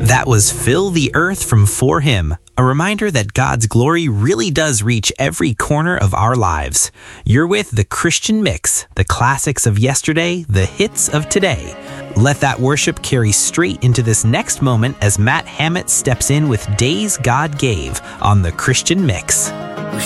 That was Fill the Earth from For Him, a reminder that God's glory really does reach every corner of our lives. You're with The Christian Mix, the classics of yesterday, the hits of today. Let that worship carry straight into this next moment as Matt Hammett steps in with Days God Gave on The Christian Mix. We